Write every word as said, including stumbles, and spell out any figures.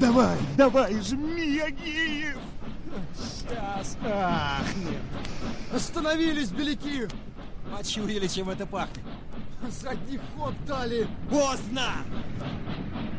Давай, давай, жми, Агеев! Сейчас. Ах, нет. Остановились, беляки! Почуяли, чем это пахнет. Задний ход дали! Поздно!